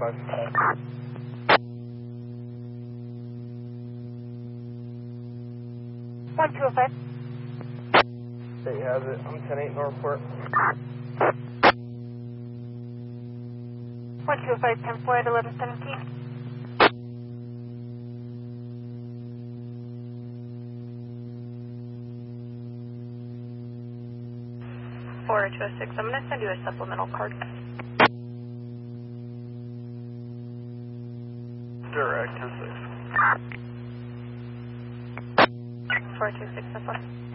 5. 1205. State has it. I'm 10-8 Northport. 1205, 10-4 at 1117. 4206, I'm going to send you a supplemental card. Direct 10-6. 4266, that's one.